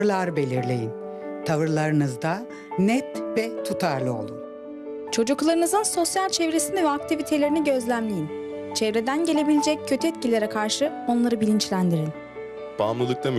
Tavırlar belirleyin. Tavırlarınızda net ve tutarlı olun. Çocuklarınızın sosyal çevresini ve aktivitelerini gözlemleyin. Çevreden gelebilecek kötü etkilere karşı onları bilinçlendirin. Bağımlılıkta